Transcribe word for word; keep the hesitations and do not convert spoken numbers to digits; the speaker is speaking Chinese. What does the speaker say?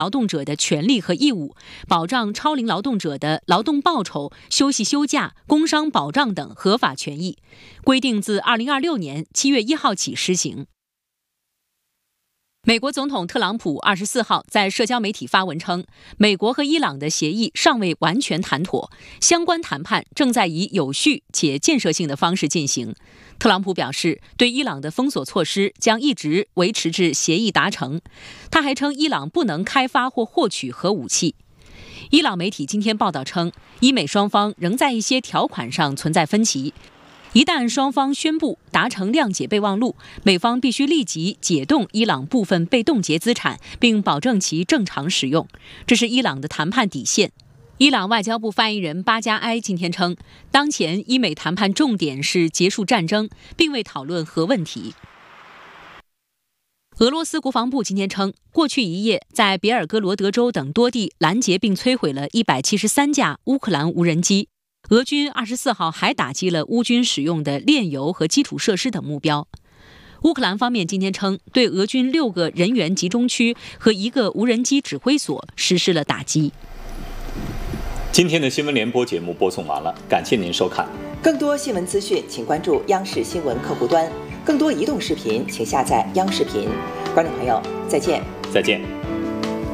劳动者的权利和义务，保障超龄劳动者的劳动报酬、休息休假、工伤保障等合法权益，规定自二零二六年七月一号起施行。美国总统特朗普二十四号在社交媒体发文称，美国和伊朗的协议尚未完全谈妥，相关谈判正在以有序且建设性的方式进行。特朗普表示，对伊朗的封锁措施将一直维持至协议达成。他还称，伊朗不能开发或获取核武器。伊朗媒体今天报道称，伊美双方仍在一些条款上存在分歧。一旦双方宣布达成谅解备忘录，美方必须立即解冻伊朗部分被冻结资产，并保证其正常使用。这是伊朗的谈判底线。伊朗外交部发言人巴加埃今天称，当前伊美谈判重点是结束战争，并未讨论核问题。俄罗斯国防部今天称，过去一夜在别尔哥罗德州等多地拦截并摧毁了一百七十三架乌克兰无人机。俄军二十四号还打击了乌军使用的炼油和基础设施等目标。乌克兰方面今天称，对俄军六个人员集中区和一个无人机指挥所实施了打击。 今天的新闻联播节目播送完了，感谢您收看。 更多新闻资讯，请关注央视新闻客户端。更多移动视频，请下载央视频。观众朋友，再见。 再见。